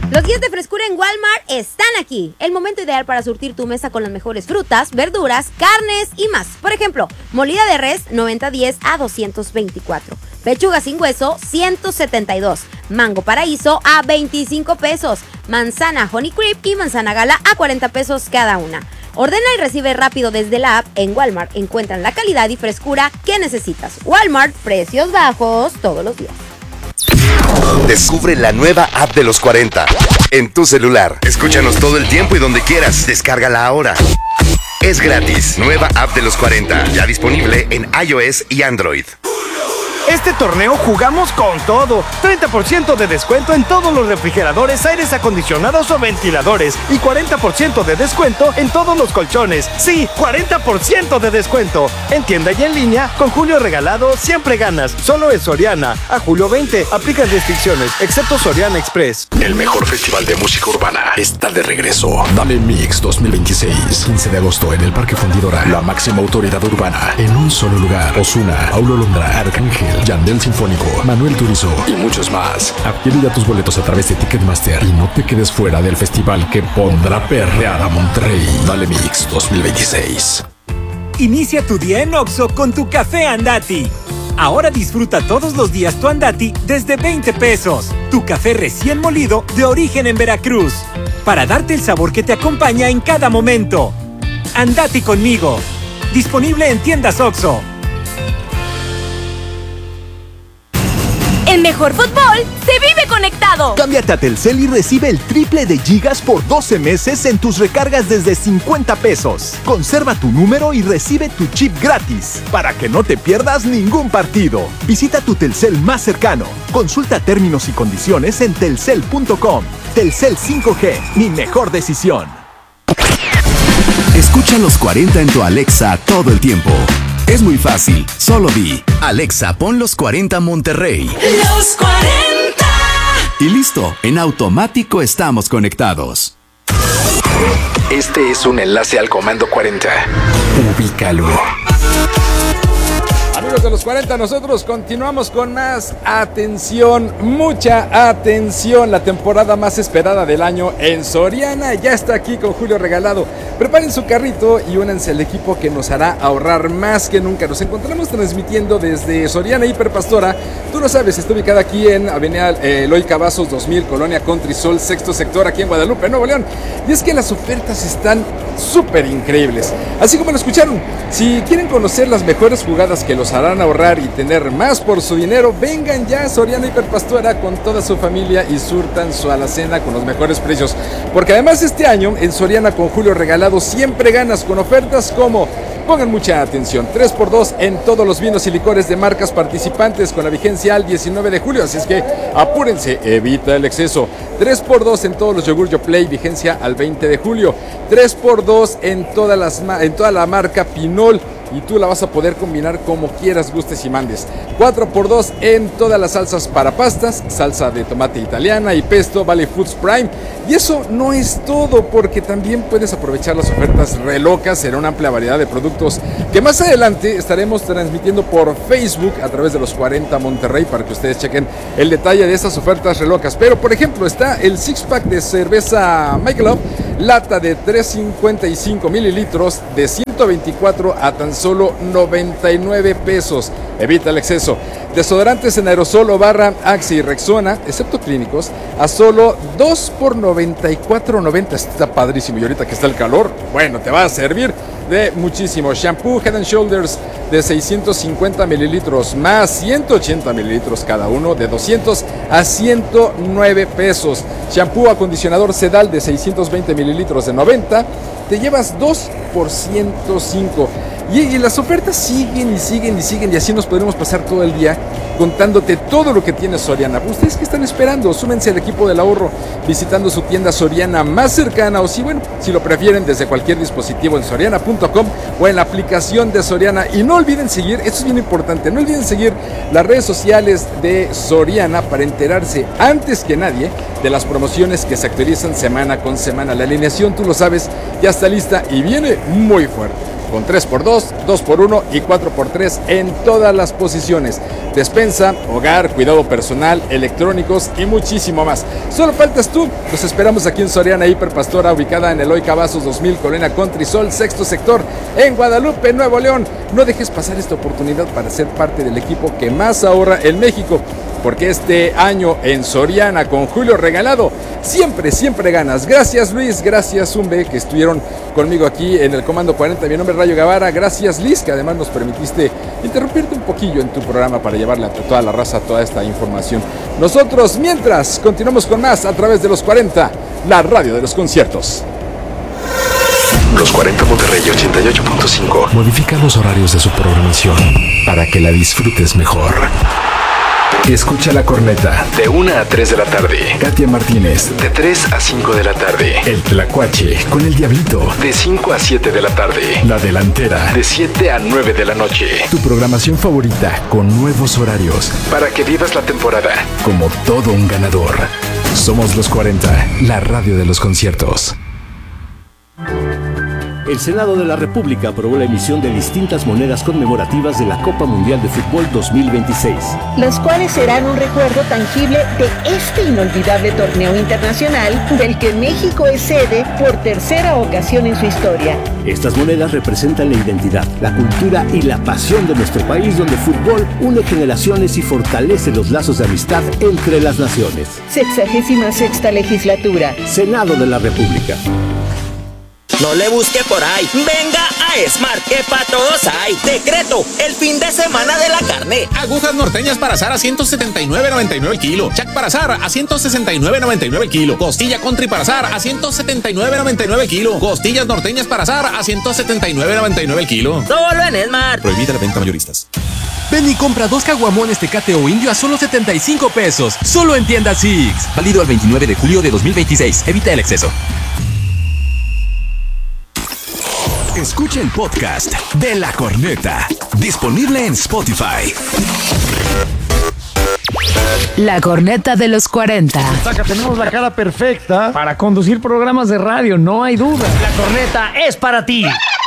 Los días de frescura en Walmart están aquí. El momento ideal para surtir tu mesa con las mejores frutas, verduras, carnes y más. Por ejemplo, molida de res 90-10 a 224. Pechuga sin hueso 172. Mango paraíso a 25 pesos. Manzana Honey Creep y manzana gala a 40 pesos cada una. Ordena y recibe rápido desde la app. En Walmart encuentran la calidad y frescura que necesitas. Walmart, precios bajos todos los días. Descubre la nueva app de los 40 en tu celular. Escúchanos todo el tiempo y donde quieras. Descárgala ahora. Es gratis. Nueva app de los 40. Ya disponible en iOS y Android. Este torneo jugamos con todo. 30% de descuento en todos los refrigeradores, aires acondicionados o ventiladores. Y 40% de descuento en todos los colchones. Sí, 40% de descuento. En tienda y en línea, con Julio Regalado siempre ganas. Solo en Soriana. A julio 20, aplican restricciones, excepto Soriana Express. El mejor festival de música urbana está de regreso. Dale Mix 2026. 15 de agosto en el Parque Fundidora. La máxima autoridad urbana en un solo lugar. Ozuna, Paulo Londra, Arcángel, Yandel Sinfónico, Manuel Turizo y muchos más. Adquiere ya tus boletos a través de Ticketmaster y no te quedes fuera del festival que pondrá perrear a Monterrey. Dale Mix 2026. Inicia tu día en Oxxo con tu café Andati. Ahora disfruta todos los días tu Andati desde 20 pesos. Tu café recién molido de origen en Veracruz. Para darte el sabor que te acompaña en cada momento. Andati conmigo. Disponible en tiendas Oxxo. El mejor fútbol se vive conectado. Cámbiate a Telcel y recibe el triple de gigas por 12 meses en tus recargas desde 50 pesos. Conserva tu número y recibe tu chip gratis para que no te pierdas ningún partido. Visita tu Telcel más cercano. Consulta términos y condiciones en telcel.com. Telcel 5G, mi mejor decisión. Escucha los 40 en tu Alexa todo el tiempo. Es muy fácil, solo di Alexa, pon los 40 Monterrey. Los 40. Y listo, en automático estamos conectados. Este es un enlace al Comando 40. Ubícalo. Amigos de los 40, nosotros continuamos con más atención, mucha atención. La temporada más esperada del año en Soriana ya está aquí con Julio Regalado. Preparen su carrito y únanse al equipo que nos hará ahorrar más que nunca. Nos encontramos transmitiendo desde Soriana Hiperpastora. Tú lo sabes, está ubicada aquí en Avenida Eloy Cavazos 2000, Colonia Country Sol, sexto sector, aquí en Guadalupe, Nuevo León. Y es que las ofertas están súper increíbles. Así como lo escucharon, si quieren conocer las mejores jugadas que los harán ahorrar y tener más por su dinero, vengan ya a Soriana Hiperpastora con toda su familia y surtan su alacena con los mejores precios. Porque además este año en Soriana con Julio Regalado siempre ganas con ofertas como, pongan mucha atención, 3x2 en todos los vinos y licores de marcas participantes con la vigencia al 19 de julio, así es que apúrense, evita el exceso. 3x2 en todos los yogur Yoplait, vigencia al 20 de julio. 3x2 en toda la marca Pinol, y tú la vas a poder combinar como quieras, gustes y mandes. 4x2 en todas las salsas para pastas, salsa de tomate italiana y pesto, Valley Foods Prime. Y eso no es todo, porque también puedes aprovechar las ofertas re locas en una amplia variedad de productos que más adelante estaremos transmitiendo por Facebook a través de los 40 Monterrey para que ustedes chequen el detalle de esas ofertas re locas. Pero por ejemplo está el 6-pack de cerveza Michelob, lata de 355 mililitros de 124 a tan solo 99 pesos. Evita el exceso. Desodorantes en aerosol o barra Axe y Rexona, excepto clínicos, a solo 2 por 94.90. Está padrísimo. Y ahorita que está el calor, bueno, te va a servir de muchísimo. Shampoo Head and Shoulders de 650 mililitros más 180 mililitros cada uno, de 200 a 109 pesos. Shampoo acondicionador Sedal de 620 mililitros de 90. Te llevas 2 por 105. Y las ofertas siguen y siguen y siguen, y así nos podremos pasar todo el día contándote todo lo que tiene Soriana. ¿Ustedes qué están esperando? Súmense al equipo del ahorro visitando su tienda Soriana más cercana, o si lo prefieren, desde cualquier dispositivo en soriana.com o en la aplicación de Soriana. Y no olviden seguir, esto es bien importante, no olviden seguir las redes sociales de Soriana para enterarse antes que nadie de las promociones que se actualizan semana con semana. La alineación, tú lo sabes, ya está lista y viene muy fuerte. con 3x2, 2x1 y 4x3 en todas las posiciones. Despensa, hogar, cuidado personal, electrónicos y muchísimo más. Solo faltas tú. Los esperamos aquí en Soriana Hiper Pastora, ubicada en Eloy Cavazos 2000, Colonia Country Sol, sexto sector, en Guadalupe, Nuevo León. No dejes pasar esta oportunidad para ser parte del equipo que más ahorra en México, porque este año en Soriana con Julio Regalado siempre ganas. Gracias Luis, gracias Zumbe, que estuvieron conmigo aquí en el Comando 40. Mi nombre es Rayo Guevara. Gracias Liz, que además nos permitiste interrumpirte un poquillo en tu programa para llevarle a toda la raza toda esta información. Nosotros mientras continuamos con más a través de los 40, la radio de los conciertos. Los 40 Monterrey 88.5 modifica los horarios de su programación para que la disfrutes mejor. Escucha La Corneta de 1 a 3 de la tarde. Katia Martínez de 3 a 5 de la tarde. El Tlacuache con el Diablito de 5 a 7 de la tarde. La Delantera de 7 a 9 de la noche. Tu programación favorita con nuevos horarios para que vivas la temporada como todo un ganador. Somos los 40, la radio de los conciertos. El Senado de la República aprobó la emisión de distintas monedas conmemorativas de la Copa Mundial de Fútbol 2026. Las cuales serán un recuerdo tangible de este inolvidable torneo internacional del que México es sede por tercera ocasión en su historia. Estas monedas representan la identidad, la cultura y la pasión de nuestro país, donde el fútbol une generaciones y fortalece los lazos de amistad entre las naciones. 66ª legislatura. Senado de la República. No le busque por ahí. Venga a Smart, que para todos hay. Decreto, el fin de semana de la carne. Agujas norteñas para asar a 179.99 el kilo. Chac para asar a 169.99 el kilo. Costilla country para asar a 179.99 el kilo. Costillas norteñas para asar a 179.99 el kilo. Solo en Smart. Prohibida la venta mayoristas. Ven y compra 2 caguamones Tecate o Indio a solo 75 pesos. Solo en tienda Six. Válido al 29 de julio de 2026. Evita el exceso. Escucha el podcast de La Corneta, disponible en Spotify. La Corneta de los 40. Saca, tenemos la cara perfecta para conducir programas de radio, no hay duda. La Corneta es para ti.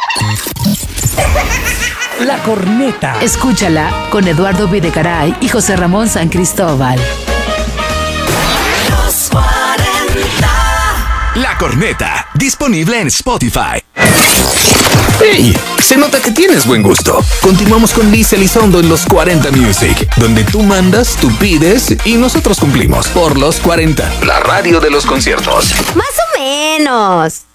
La Corneta. Escúchala con Eduardo Videgaray y José Ramón San Cristóbal. Los 40. La Corneta, disponible en Spotify. ¡Hey! Se nota que tienes buen gusto. Continuamos con Liz Elizondo en los 40 Music, donde tú mandas, tú pides y nosotros cumplimos. Por los 40, la radio de los conciertos. Más o menos.